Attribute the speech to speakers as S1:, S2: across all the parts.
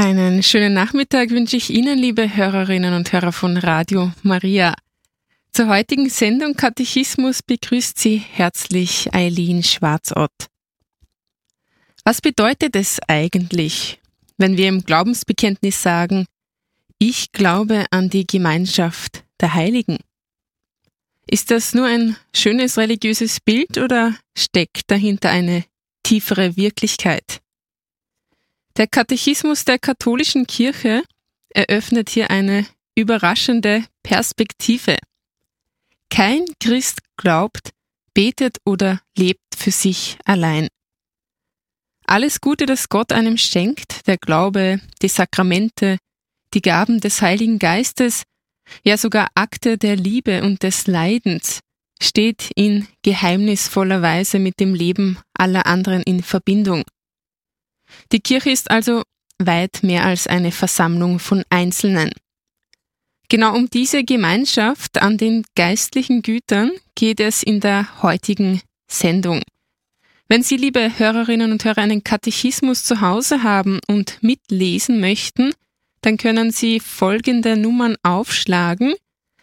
S1: Einen schönen Nachmittag wünsche ich Ihnen, liebe Hörerinnen und Hörer von Radio Maria. Zur heutigen Sendung Katechismus begrüßt Sie herzlich Eileen Schwarzott. Was bedeutet es eigentlich, wenn wir im Glaubensbekenntnis sagen, ich glaube an die Gemeinschaft der Heiligen? Ist das nur ein schönes religiöses Bild oder steckt dahinter eine tiefere Wirklichkeit? Der Katechismus der katholischen Kirche eröffnet hier eine überraschende Perspektive. Kein Christ glaubt, betet oder lebt für sich allein. Alles Gute, das Gott einem schenkt, der Glaube, die Sakramente, die Gaben des Heiligen Geistes, ja sogar Akte der Liebe und des Leidens, steht in geheimnisvoller Weise mit dem Leben aller anderen in Verbindung. Die Kirche ist also weit mehr als eine Versammlung von Einzelnen. Genau um diese Gemeinschaft an den geistlichen Gütern geht es in der heutigen Sendung. Wenn Sie, liebe Hörerinnen und Hörer, einen Katechismus zu Hause haben und mitlesen möchten, dann können Sie folgende Nummern aufschlagen: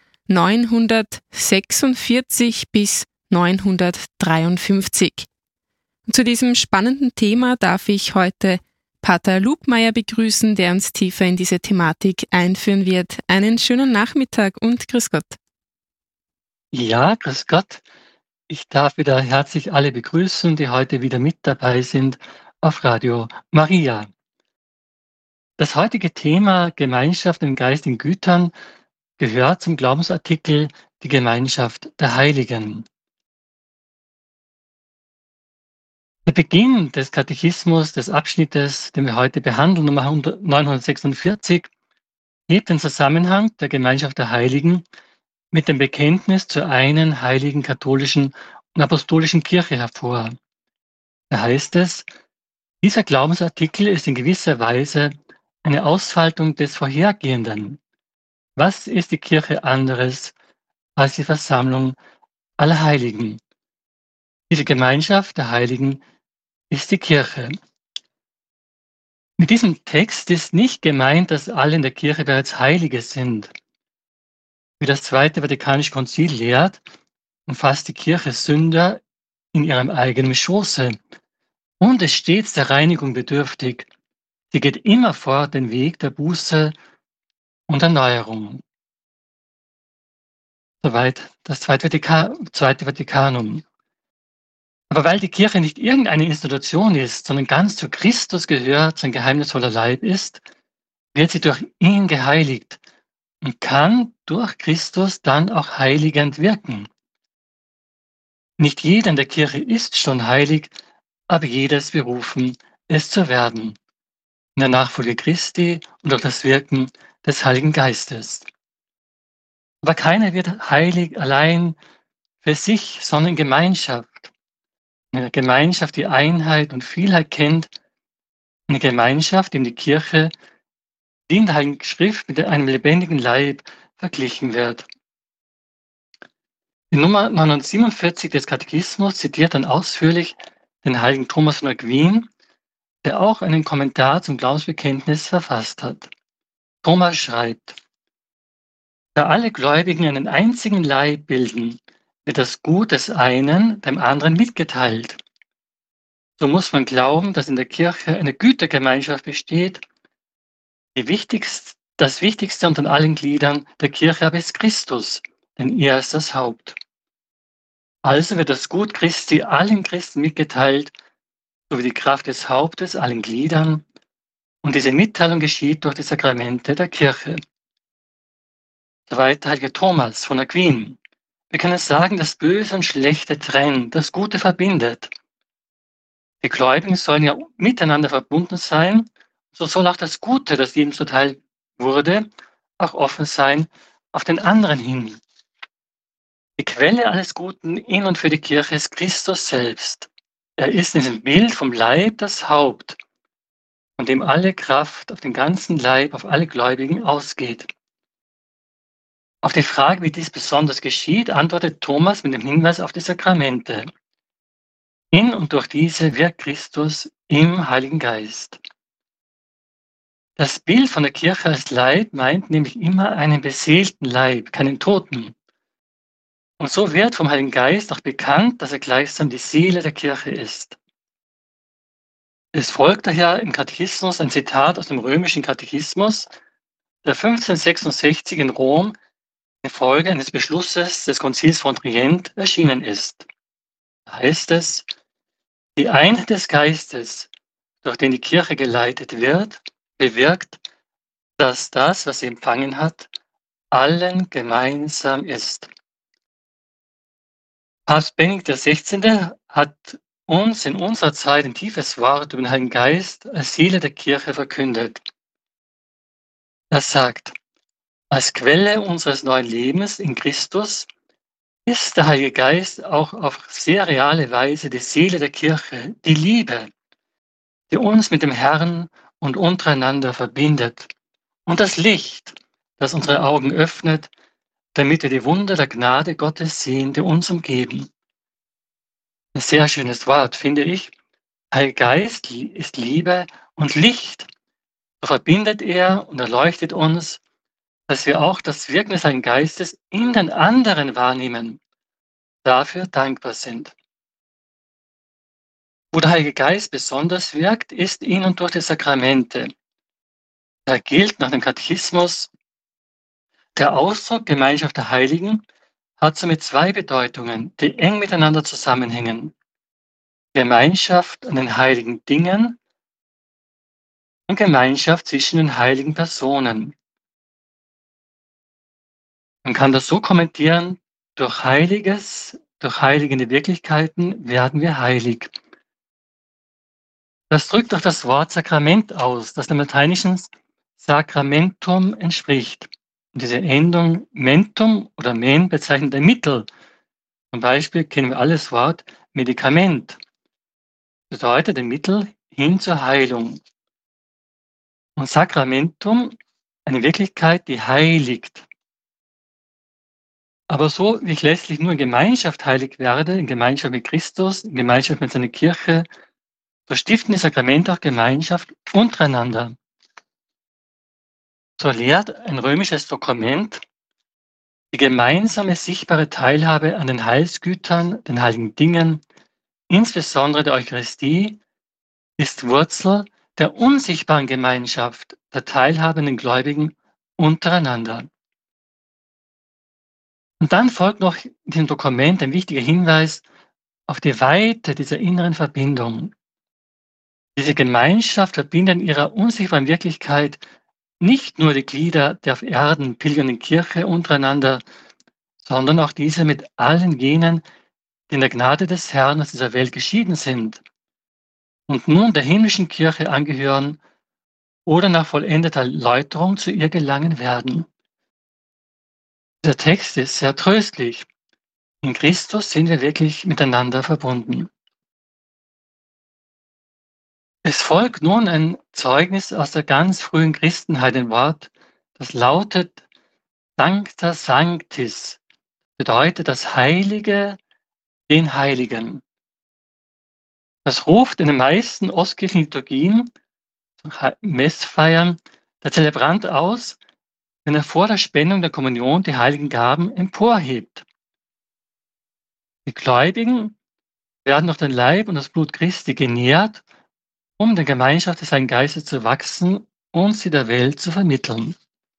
S1: 946 bis 953. Und zu diesem spannenden Thema darf ich heute Pater Lugmeier begrüßen, der uns tiefer in diese Thematik einführen wird. Einen schönen Nachmittag und grüß Gott.
S2: Ja, grüß Gott. Ich darf wieder herzlich alle begrüßen, die heute wieder mit dabei sind auf Radio Maria. Das heutige Thema Gemeinschaft in geistigen Gütern gehört zum Glaubensartikel die Gemeinschaft der Heiligen. Der Beginn des Katechismus, des Abschnittes, den wir heute behandeln, Nummer 946, hebt den Zusammenhang der Gemeinschaft der Heiligen mit dem Bekenntnis zur einen heiligen katholischen und apostolischen Kirche hervor. Da heißt es, dieser Glaubensartikel ist in gewisser Weise eine Ausfaltung des Vorhergehenden. Was ist die Kirche anderes als die Versammlung aller Heiligen? Diese Gemeinschaft der Heiligen ist die Kirche. Mit diesem Text ist nicht gemeint, dass alle in der Kirche bereits Heilige sind. Wie das Zweite Vatikanische Konzil lehrt, umfasst die Kirche Sünder in ihrem eigenen Schoße und ist stets der Reinigung bedürftig. Sie geht immerfort den Weg der Buße und Erneuerung. Soweit das Zweite Vatikanum. Aber weil die Kirche nicht irgendeine Institution ist, sondern ganz zu Christus gehört, sein geheimnisvoller Leib ist, wird sie durch ihn geheiligt und kann durch Christus dann auch heiligend wirken. Nicht jeder in der Kirche ist schon heilig, aber jeder ist berufen, es zu werden, in der Nachfolge Christi und durch das Wirken des Heiligen Geistes. Aber keiner wird heilig allein für sich, sondern in Gemeinschaft. Eine Gemeinschaft, die Einheit und Vielheit kennt, eine Gemeinschaft, in die Kirche, die in der Heiligen Schrift mit einem lebendigen Leib verglichen wird. Die Nummer 947 des Katechismus zitiert dann ausführlich den heiligen Thomas von Aquin, der auch einen Kommentar zum Glaubensbekenntnis verfasst hat. Thomas schreibt: Da alle Gläubigen einen einzigen Leib bilden, wird das Gut des einen dem anderen mitgeteilt. So muss man glauben, dass in der Kirche eine Gütergemeinschaft besteht. Das Wichtigste unter allen Gliedern der Kirche aber ist Christus, denn er ist das Haupt. Also wird das Gut Christi allen Christen mitgeteilt, sowie die Kraft des Hauptes allen Gliedern, und diese Mitteilung geschieht durch die Sakramente der Kirche. Soweit der heilige Thomas von Aquin. Wir können sagen, das Böse und Schlechte trennt, das Gute verbindet. Die Gläubigen sollen ja miteinander verbunden sein, so soll auch das Gute, das jedem zuteil wurde, auch offen sein auf den anderen hin. Die Quelle alles Guten in und für die Kirche ist Christus selbst. Er ist in diesem Bild vom Leib das Haupt, von dem alle Kraft auf den ganzen Leib, auf alle Gläubigen ausgeht. Auf die Frage, wie dies besonders geschieht, antwortet Thomas mit dem Hinweis auf die Sakramente. In, In und durch diese wirkt Christus im Heiligen Geist. Das Bild von der Kirche als Leib meint nämlich immer einen beseelten Leib, keinen Toten. Und so wird vom Heiligen Geist auch bekannt, dass er gleichsam die Seele der Kirche ist. Es folgt daher im Katechismus ein Zitat aus dem römischen Katechismus, der 1566 in Rom infolge eines Beschlusses des Konzils von Trient erschienen ist. Da heißt es: Die Einheit des Geistes, durch den die Kirche geleitet wird, bewirkt, dass das, was sie empfangen hat, allen gemeinsam ist. Papst Benedikt XVI. Hat uns in unserer Zeit ein tiefes Wort über den Heiligen Geist als Seele der Kirche verkündet. Er sagt: Als Quelle unseres neuen Lebens in Christus ist der Heilige Geist auch auf sehr reale Weise die Seele der Kirche, die Liebe, die uns mit dem Herrn und untereinander verbindet, und das Licht, das unsere Augen öffnet, damit wir die Wunder der Gnade Gottes sehen, die uns umgeben. Ein sehr schönes Wort, finde ich. Heiliger Geist ist Liebe und Licht. So verbindet er und erleuchtet uns, dass wir auch das Wirken des Heiligen Geistes in den anderen wahrnehmen, dafür dankbar sind. Wo der Heilige Geist besonders wirkt, ist in und durch die Sakramente. Da gilt nach dem Katechismus: Der Ausdruck Gemeinschaft der Heiligen hat somit zwei Bedeutungen, die eng miteinander zusammenhängen: Gemeinschaft an den heiligen Dingen und Gemeinschaft zwischen den heiligen Personen. Man kann das so kommentieren: Durch Heiliges, durch heiligende Wirklichkeiten werden wir heilig. Das drückt auch das Wort Sakrament aus, das dem lateinischen Sacramentum entspricht. Und diese Endung mentum oder men bezeichnet ein Mittel. Zum Beispiel kennen wir alle das Wort Medikament. Das bedeutet ein Mittel hin zur Heilung. Und Sakramentum, eine Wirklichkeit, die heiligt. Aber so wie ich letztlich nur in Gemeinschaft heilig werde, in Gemeinschaft mit Christus, in Gemeinschaft mit seiner Kirche, so stiften die Sakramente auch Gemeinschaft untereinander. So lehrt ein römisches Dokument: Die gemeinsame sichtbare Teilhabe an den Heilsgütern, den heiligen Dingen, insbesondere der Eucharistie, ist Wurzel der unsichtbaren Gemeinschaft der teilhabenden Gläubigen untereinander. Und dann folgt noch in dem Dokument ein wichtiger Hinweis auf die Weite dieser inneren Verbindung. Diese Gemeinschaft verbindet in ihrer unsichtbaren Wirklichkeit nicht nur die Glieder der auf Erden pilgernden Kirche untereinander, sondern auch diese mit allen jenen, die in der Gnade des Herrn aus dieser Welt geschieden sind und nun der himmlischen Kirche angehören oder nach vollendeter Läuterung zu ihr gelangen werden. Dieser Text ist sehr tröstlich. In Christus sind wir wirklich miteinander verbunden. Es folgt nun ein Zeugnis aus der ganz frühen Christenheit, ein Wort, das lautet Sancta Sanctis, bedeutet das Heilige, den Heiligen. Das ruft in den meisten ostkirchlichen Liturgien, Messfeiern, der Zelebrant aus, wenn er vor der Spendung der Kommunion die heiligen Gaben emporhebt. Die Gläubigen werden durch den Leib und das Blut Christi genährt, um der Gemeinschaft des Heiligen Geistes zu wachsen und sie der Welt zu vermitteln.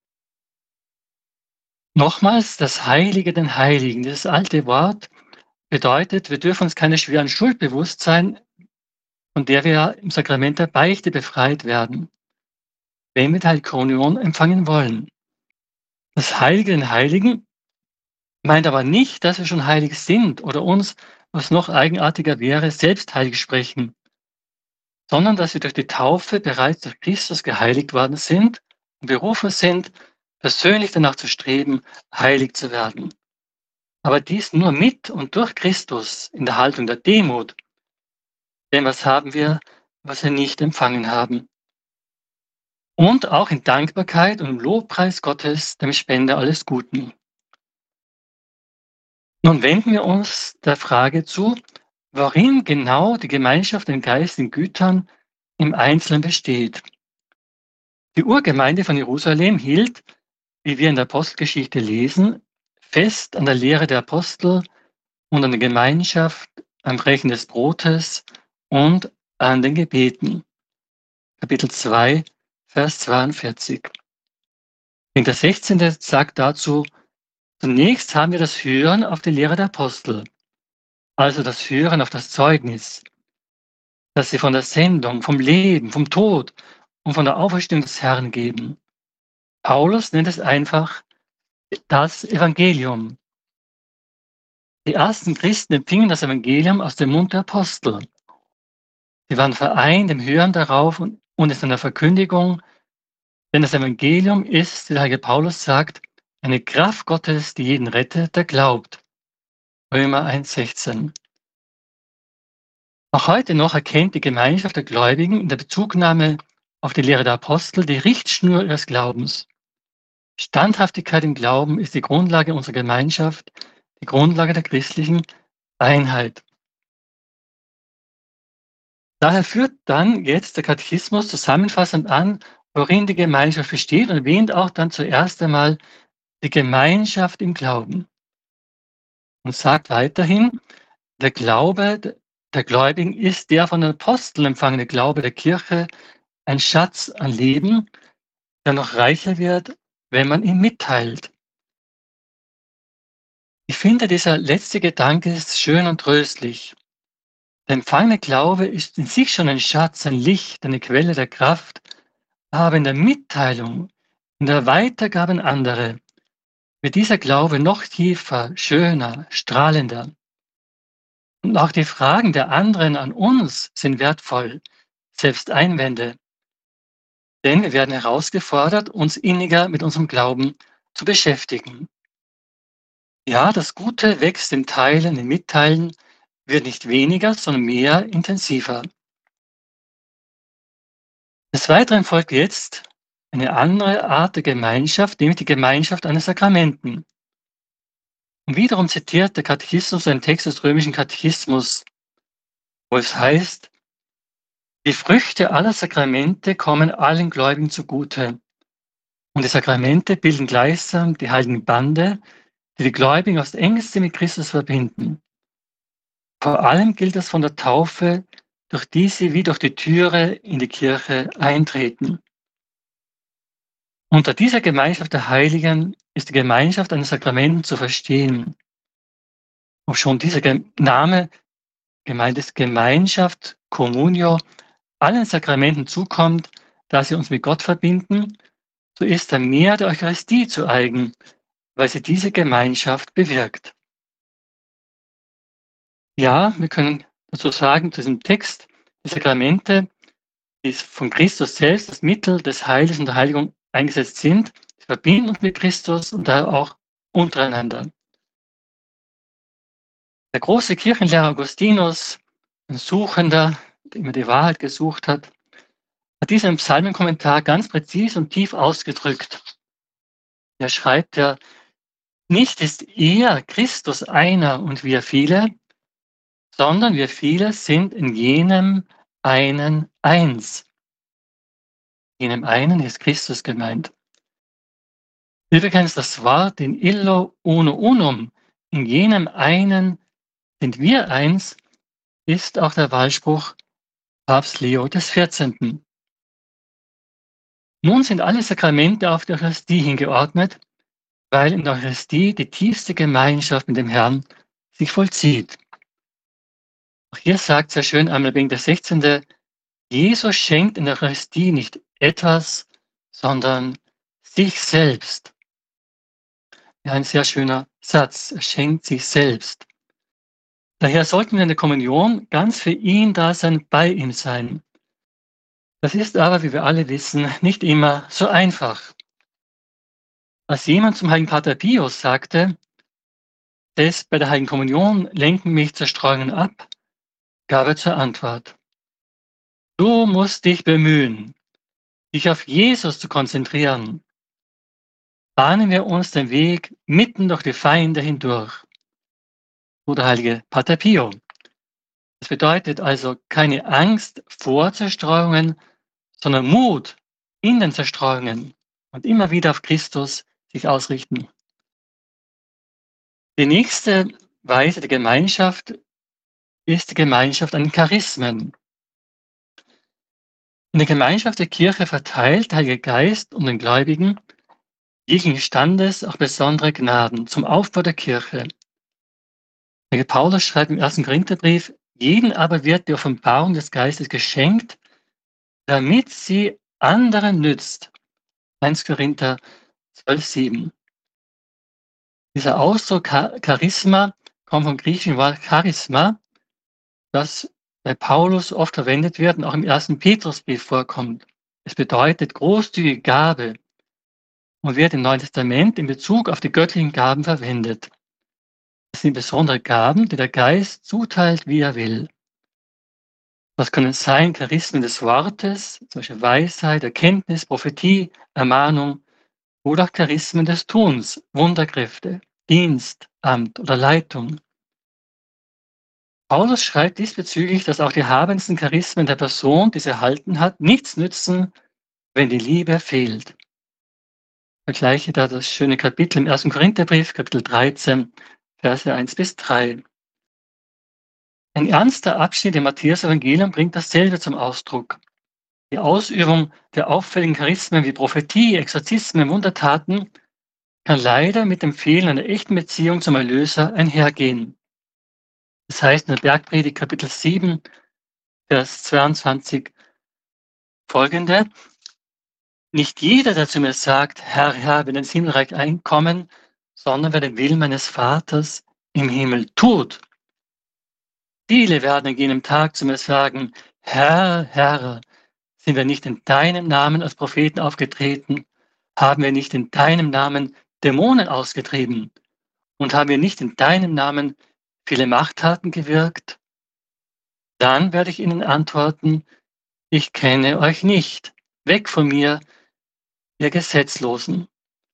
S2: Nochmals, das Heilige den Heiligen. Dieses alte Wort bedeutet, wir dürfen uns keine schweren Schuld bewusst sein, von der wir im Sakrament der Beichte befreit werden, wenn wir die Heilige Kommunion empfangen wollen. Das Heilige den Heiligen meint aber nicht, dass wir schon heilig sind oder uns, was noch eigenartiger wäre, selbst heilig sprechen, sondern dass wir durch die Taufe bereits durch Christus geheiligt worden sind und berufen sind, persönlich danach zu streben, heilig zu werden. Aber dies nur mit und durch Christus in der Haltung der Demut. Denn was haben wir, was wir nicht empfangen haben? Und auch in Dankbarkeit und im Lobpreis Gottes, dem Spender alles Guten. Nun wenden wir uns der Frage zu, worin genau die Gemeinschaft den geistigen Gütern im Einzelnen besteht. Die Urgemeinde von Jerusalem hielt, wie wir in der Apostelgeschichte lesen, fest an der Lehre der Apostel und an der Gemeinschaft, am Brechen des Brotes und an den Gebeten. Kapitel 2, Vers 42. Der 16. sagt dazu: Zunächst haben wir das Hören auf die Lehre der Apostel, also das Hören auf das Zeugnis, das sie von der Sendung, vom Leben, vom Tod und von der Auferstehung des Herrn geben. Paulus nennt es einfach das Evangelium. Die ersten Christen empfingen das Evangelium aus dem Mund der Apostel. Sie waren vereint im Hören darauf und es in der Verkündigung, denn das Evangelium ist, wie der heilige Paulus sagt, eine Kraft Gottes, die jeden rettet, der glaubt. Römer 1,16. Auch heute noch erkennt die Gemeinschaft der Gläubigen in der Bezugnahme auf die Lehre der Apostel die Richtschnur ihres Glaubens. Standhaftigkeit im Glauben ist die Grundlage unserer Gemeinschaft, die Grundlage der christlichen Einheit. Daher führt dann jetzt der Katechismus zusammenfassend an, worin die Gemeinschaft besteht, und erwähnt auch dann zuerst einmal die Gemeinschaft im Glauben. Und sagt weiterhin, der Glaube der Gläubigen ist der von den Aposteln empfangene Glaube der Kirche, ein Schatz an Leben, der noch reicher wird, wenn man ihn mitteilt. Ich finde, dieser letzte Gedanke ist schön und tröstlich. Der empfangene Glaube ist in sich schon ein Schatz, ein Licht, eine Quelle der Kraft, aber in der Mitteilung, in der Weitergabe an andere, wird dieser Glaube noch tiefer, schöner, strahlender. Und auch die Fragen der anderen an uns sind wertvoll, selbst Einwände. Denn wir werden herausgefordert, uns inniger mit unserem Glauben zu beschäftigen. Ja, das Gute wächst im Teilen, im Mitteilen, wird nicht weniger, sondern mehr intensiver. Des Weiteren folgt jetzt eine andere Art der Gemeinschaft, nämlich die Gemeinschaft an den Sakramenten. Und wiederum zitiert der Katechismus einen Text des römischen Katechismus, wo es heißt: Die Früchte aller Sakramente kommen allen Gläubigen zugute. Und die Sakramente bilden gleichsam die heiligen Bande, die die Gläubigen aufs engste mit Christus verbinden. Vor allem gilt das von der Taufe, durch die sie wie durch die Türe in die Kirche eintreten. Unter dieser Gemeinschaft der Heiligen ist die Gemeinschaft an den Sakramenten zu verstehen. Obschon dieser Name gemeint ist Gemeinschaft, Communio, allen Sakramenten zukommt, da sie uns mit Gott verbinden, so ist er mehr der Eucharistie zu eigen, weil sie diese Gemeinschaft bewirkt. Ja, wir können dazu sagen, zu diesem Text, die Sakramente, die von Christus selbst das Mittel des Heils und der Heiligung eingesetzt sind, sie verbinden uns mit Christus und daher auch untereinander. Der große Kirchenlehrer Augustinus, ein Suchender, der immer die Wahrheit gesucht hat diesen Psalmenkommentar ganz präzise und tief ausgedrückt. Er schreibt ja: Nicht ist er, Christus, einer und wir viele, sondern wir viele sind in jenem einen eins. In jenem einen ist Christus gemeint. Übrigens das Wort in illo uno unum, in jenem einen sind wir eins, ist auch der Wahlspruch Papst Leo des 14. Nun sind alle Sakramente auf die Eucharistie hingeordnet, weil in der Eucharistie die tiefste Gemeinschaft mit dem Herrn sich vollzieht. Auch hier sagt sehr schön einmal Benedikt der 16., Jesus schenkt in der Eucharistie nicht etwas, sondern sich selbst. Ja, ein sehr schöner Satz, er schenkt sich selbst. Daher sollten wir in der Kommunion ganz für ihn da sein, bei ihm sein. Das ist aber, wie wir alle wissen, nicht immer so einfach. Als jemand zum heiligen Pater Pius sagte, bei der heiligen Kommunion lenken mich Zerstreuungen ab, gab er zur Antwort: Du musst dich bemühen, dich auf Jesus zu konzentrieren. Bahnen wir uns den Weg mitten durch die Feinde hindurch. So der heilige Pater Pio. Das bedeutet also keine Angst vor Zerstreuungen, sondern Mut, in den Zerstreuungen und immer wieder auf Christus sich ausrichten. Die nächste Weise der Gemeinschaft ist die Gemeinschaft an Charismen. In der Gemeinschaft der Kirche verteilt der Heilige Geist und den Gläubigen jeglichen Standes auch besondere Gnaden zum Aufbau der Kirche. Der Paulus schreibt im 1. Korintherbrief, jeden aber wird die Offenbarung des Geistes geschenkt, damit sie anderen nützt. 1. Korinther 12,7. Dieser Ausdruck Charisma kommt vom griechischen Wort Charisma, das bei Paulus oft verwendet wird und auch im 1. Petrusbrief vorkommt. Es bedeutet großzügige Gabe und wird im Neuen Testament in Bezug auf die göttlichen Gaben verwendet. Es sind besondere Gaben, die der Geist zuteilt, wie er will. Das können sein Charismen des Wortes, zum Beispiel Weisheit, Erkenntnis, Prophetie, Ermahnung oder auch Charismen des Tuns, Wunderkräfte, Dienst, Amt oder Leitung. Paulus schreibt diesbezüglich, dass auch die habendsten Charismen der Person, die sie erhalten hat, nichts nützen, wenn die Liebe fehlt. Vergleiche da das schöne Kapitel im 1. Korintherbrief, Kapitel 13, Verse 1-3. Ein ernster Abschnitt im Matthäus-Evangelium bringt dasselbe zum Ausdruck. Die Ausübung der auffälligen Charismen wie Prophetie, Exorzismen, Wundertaten kann leider mit dem Fehlen einer echten Beziehung zum Erlöser einhergehen. Das heißt in der Bergpredigt Kapitel 7, Vers 22 folgende: Nicht jeder, der zu mir sagt, Herr, Herr, wird ins Himmelreich einkommen, sondern wer den Willen meines Vaters im Himmel tut. Viele werden an jenem Tag zu mir sagen, Herr, Herr, sind wir nicht in deinem Namen als Propheten aufgetreten? Haben wir nicht in deinem Namen Dämonen ausgetrieben? Und haben wir nicht in deinem Namen viele Machttaten gewirkt? Dann werde ich ihnen antworten, ich kenne euch nicht. Weg von mir, ihr Gesetzlosen.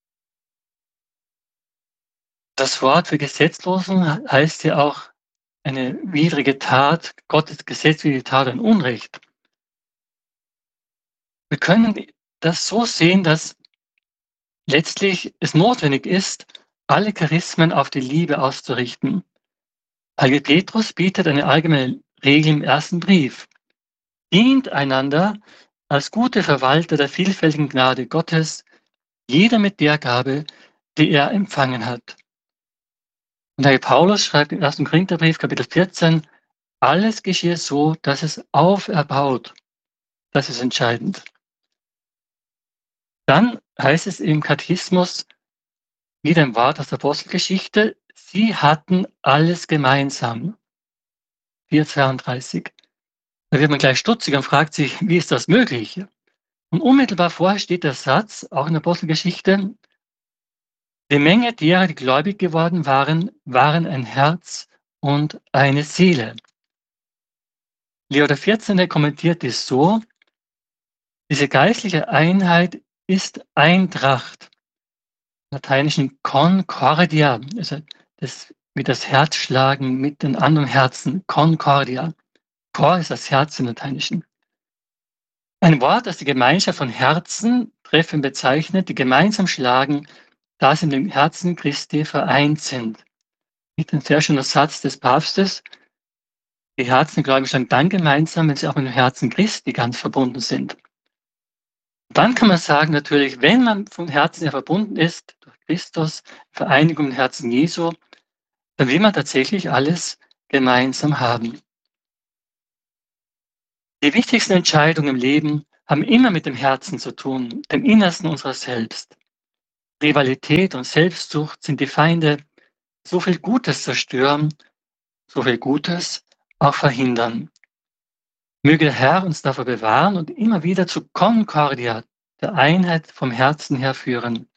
S2: Das Wort für Gesetzlosen heißt ja auch eine widrige Tat, Gottes gesetzwidrige Tat, ein Unrecht. Wir können das so sehen, dass letztlich es notwendig ist, alle Charismen auf die Liebe auszurichten. Heilige Petrus bietet eine allgemeine Regel im ersten Brief. Dient einander als gute Verwalter der vielfältigen Gnade Gottes, jeder mit der Gabe, die er empfangen hat. Und Heilige Paulus schreibt im 1. Korintherbrief, Kapitel 14, alles geschehe so, dass es auferbaut. Das ist entscheidend. Dann heißt es im Katechismus, wieder ein Wort aus der Apostelgeschichte, sie hatten alles gemeinsam. 4,32. Da wird man gleich stutzig und fragt sich, wie ist das möglich? Und unmittelbar vorher steht der Satz, auch in der Apostelgeschichte, die Menge derer, die gläubig geworden waren, waren ein Herz und eine Seele. Leo XIV. Kommentiert dies so, diese geistliche Einheit ist Eintracht. Im Lateinischen Concordia, also das, wie das Herzschlagen mit den anderen Herzen, Concordia. Cor ist das Herz im Lateinischen. Ein Wort, das die Gemeinschaft von Herzen treffend bezeichnet, die gemeinsam schlagen, da sie in dem Herzen Christi vereint sind. Nicht ein sehr schöner Satz des Papstes. Die Herzen, glaube ich, schlagen dann gemeinsam, wenn sie auch mit dem Herzen Christi ganz verbunden sind. Dann kann man sagen, natürlich, wenn man vom Herzen her verbunden ist, durch Christus, Vereinigung im Herzen Jesu, dann will man tatsächlich alles gemeinsam haben. Die wichtigsten Entscheidungen im Leben haben immer mit dem Herzen zu tun, dem Innersten unserer selbst. Rivalität und Selbstsucht sind die Feinde, so viel Gutes zerstören, so viel Gutes auch verhindern. Möge der Herr uns davor bewahren und immer wieder zu Concordia, der Einheit vom Herzen her führen.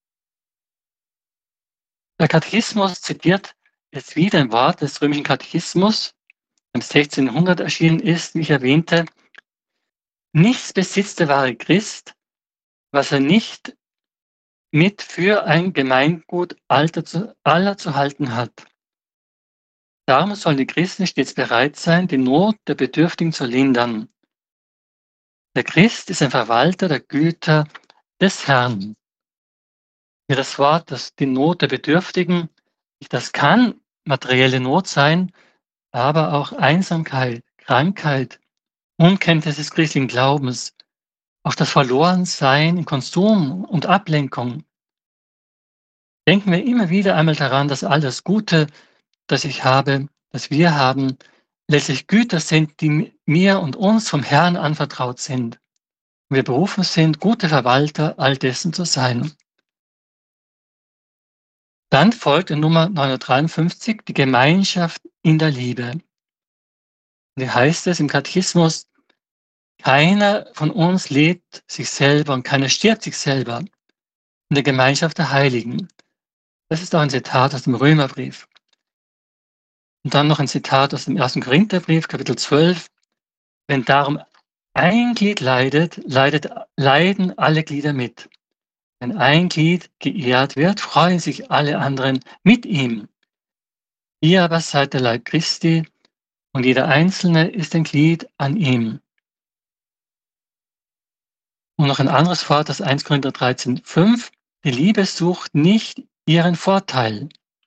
S2: Der Katechismus zitiert jetzt wieder ein Wort des römischen Katechismus, im 1600 erschienen ist, wie ich erwähnte, nichts besitzt der wahre Christ, was er nicht mit für ein Gemeingut aller zu halten hat. Darum sollen die Christen stets bereit sein, die Not der Bedürftigen zu lindern. Der Christ ist ein Verwalter der Güter des Herrn. Hier das Wort, das die Not der Bedürftigen, das kann materielle Not sein, aber auch Einsamkeit, Krankheit, Unkenntnis des christlichen Glaubens, auch das Verlorensein in Konsum und Ablenkung. Denken wir immer wieder einmal daran, dass all das Gute, das ich habe, das wir haben, letztlich Güter sind, die mir und uns vom Herrn anvertraut sind. Und wir berufen sind, gute Verwalter all dessen zu sein. Dann folgt in Nummer 953 die Gemeinschaft in der Liebe. Und hier heißt es im Katechismus, keiner von uns lebt sich selber und keiner stirbt sich selber in der Gemeinschaft der Heiligen. Das ist auch ein Zitat aus dem Römerbrief. Und dann noch ein Zitat aus dem 1. Korintherbrief, Kapitel 12. Wenn darum ein Glied leidet, leiden alle Glieder mit. Wenn ein Glied geehrt wird, freuen sich alle anderen mit ihm. Ihr aber seid der Leib Christi und jeder Einzelne ist ein Glied an ihm. Und noch ein anderes Wort, das 1. Korinther 13,5. Die Liebe sucht nicht ihren Vorteil.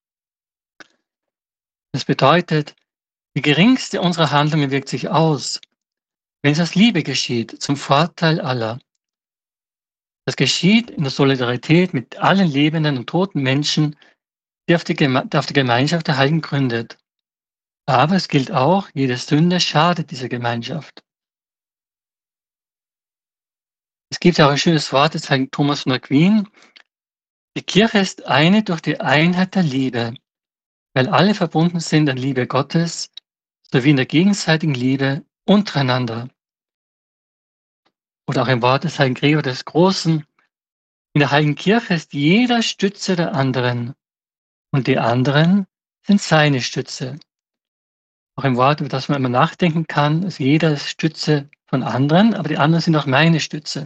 S2: Das bedeutet, die geringste unserer Handlungen wirkt sich aus, wenn es aus Liebe geschieht, zum Vorteil aller. Das geschieht in der Solidarität mit allen lebenden und toten Menschen, die auf die Gemeinschaft der Heiligen gründet. Aber es gilt auch, jede Sünde schadet dieser Gemeinschaft. Es gibt ja auch ein schönes Wort des Heiligen Thomas von Aquin. Die Kirche ist eine durch die Einheit der Liebe, weil alle verbunden sind an Liebe Gottes, sowie in der gegenseitigen Liebe untereinander. Oder auch im Wort des Heiligen Gregor des Großen, in der Heiligen Kirche ist jeder Stütze der anderen und die anderen sind seine Stütze. Auch im Wort, über das man immer nachdenken kann, ist jeder Stütze von anderen, aber die anderen sind auch meine Stütze.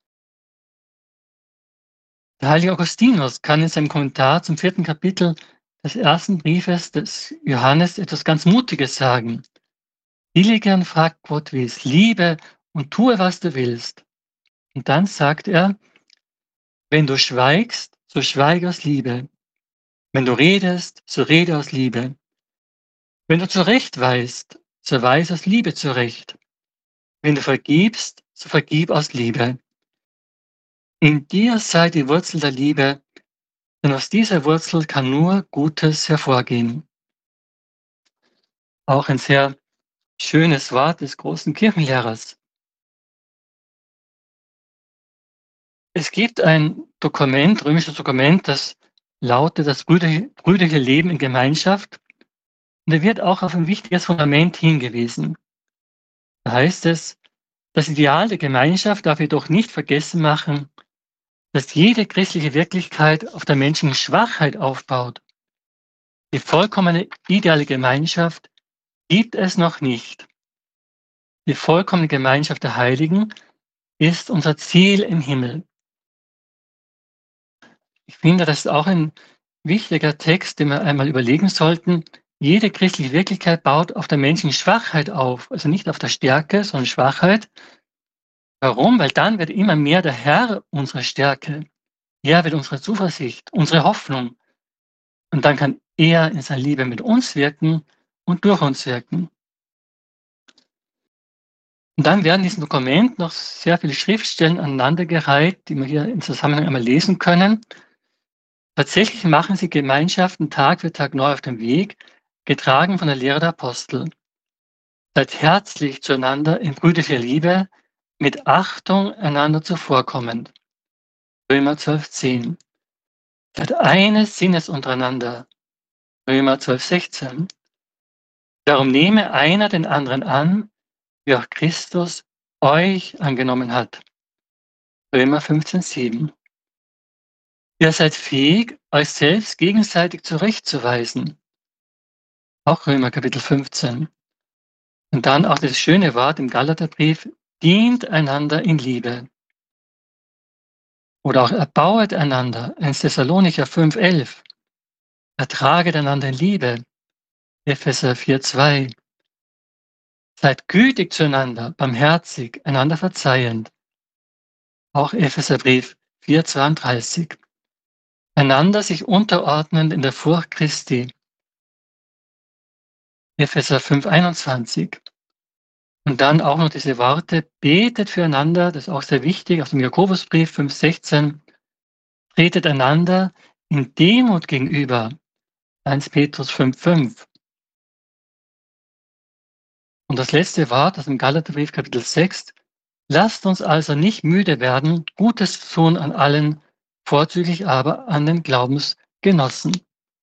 S2: Der heilige Augustinus kann in seinem Kommentar zum 4. Kapitel des 1. Briefes des Johannes etwas ganz Mutiges sagen. Diligern fragt Gott, wie es liebe und tue, was du willst. Und dann sagt er, wenn du schweigst, so schweige aus Liebe. Wenn du redest, so rede aus Liebe. Wenn du zurechtweist, so weis aus Liebe zurecht. Wenn du vergibst, so vergib aus Liebe. In dir sei die Wurzel der Liebe, denn aus dieser Wurzel kann nur Gutes hervorgehen. Auch ein sehr schönes Wort des großen Kirchenlehrers. Es gibt ein Dokument, römisches Dokument, das lautet das brüderliche Leben in Gemeinschaft. Und da wird auch auf ein wichtiges Fundament hingewiesen. Da heißt es, das Ideal der Gemeinschaft darf jedoch nicht vergessen machen, dass jede christliche Wirklichkeit auf der menschlichen Schwachheit aufbaut. Die vollkommene ideale Gemeinschaft gibt es noch nicht. Die vollkommene Gemeinschaft der Heiligen ist unser Ziel im Himmel. Ich finde, das ist auch ein wichtiger Text, den wir einmal überlegen sollten. Jede christliche Wirklichkeit baut auf der menschlichen Schwachheit auf, also nicht auf der Stärke, sondern Schwachheit. Warum? Weil dann wird immer mehr der Herr unsere Stärke. Er wird unsere Zuversicht, unsere Hoffnung. Und dann kann er in seiner Liebe mit uns wirken und durch uns wirken. Und dann werden in diesem Dokument noch sehr viele Schriftstellen aneinandergereiht, die wir hier im Zusammenhang einmal lesen können. Tatsächlich machen sie Gemeinschaften Tag für Tag neu auf dem Weg, getragen von der Lehre der Apostel. Seid herzlich zueinander in brüderlicher Liebe, mit Achtung einander zuvorkommend. Römer 12,10. Seid eines Sinnes untereinander. Römer 12,16. Darum nehme einer den anderen an, wie auch Christus euch angenommen hat. Römer 15,7. Ihr seid fähig, euch selbst gegenseitig zurechtzuweisen. Auch Römer Kapitel 15. Und dann auch das schöne Wort im Galaterbrief, dient einander in Liebe. Oder auch erbauet einander, 1. Thessalonicher 5,11. Ertraget einander in Liebe, Epheser 4,2. Seid gütig zueinander, barmherzig, einander verzeihend. Auch Epheserbrief 4,32. Einander sich unterordnend in der Furcht Christi. Epheser 5,21. Und dann auch noch diese Worte, betet füreinander, das ist auch sehr wichtig, aus dem Jakobusbrief 5,16. Tretet einander in Demut gegenüber. 1 Petrus 5,5. Und das letzte Wort aus dem Galaterbrief Kapitel 6. Lasst uns also nicht müde werden, Gutes zu tun an allen, vorzüglich aber an den Glaubensgenossen.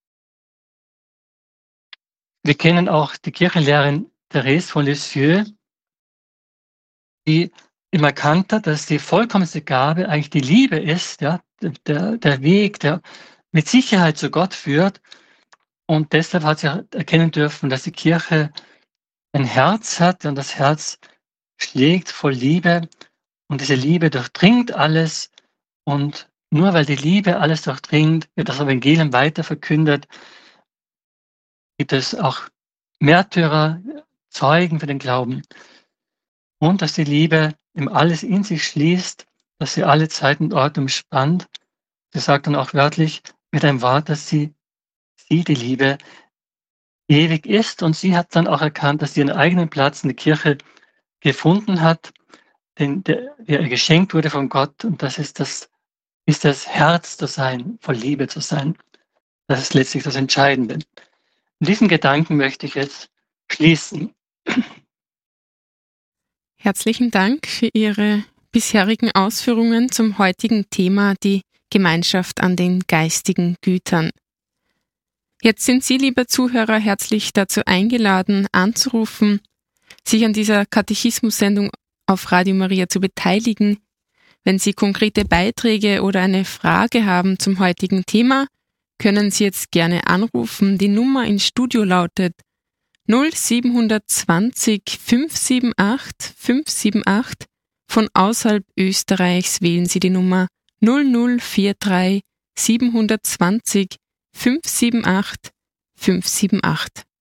S2: Wir kennen auch die Kirchenlehrerin Therese von Lisieux, die immer erkannt hat, dass die vollkommenste Gabe eigentlich die Liebe ist, ja, der Weg, der mit Sicherheit zu Gott führt. Und deshalb hat sie erkennen dürfen, dass die Kirche ein Herz hat und das Herz schlägt voll Liebe und diese Liebe durchdringt alles und nur weil die Liebe alles durchdringt, wird das Evangelium weiter verkündet, gibt es auch Märtyrer, Zeugen für den Glauben und dass die Liebe ihm alles in sich schließt, dass sie alle Zeiten und Orte umspannt. Sie sagt dann auch wörtlich mit einem Wort, dass sie die Liebe ewig ist und sie hat dann auch erkannt, dass sie ihren eigenen Platz in der Kirche gefunden hat, der ihr geschenkt wurde von Gott und das ist das Herz zu sein, voll Liebe zu sein. Das ist letztlich das Entscheidende. Und diesen Gedanken möchte ich jetzt schließen.
S1: Herzlichen Dank für Ihre bisherigen Ausführungen zum heutigen Thema, die Gemeinschaft an den geistigen Gütern. Jetzt sind Sie, liebe Zuhörer, herzlich dazu eingeladen, anzurufen, sich an dieser Katechismus-Sendung auf Radio Maria zu beteiligen. Wenn Sie konkrete Beiträge oder eine Frage haben zum heutigen Thema, können Sie jetzt gerne anrufen. Die Nummer ins Studio lautet 0720 578 578. Von außerhalb Österreichs wählen Sie die Nummer 0043 720 578 578.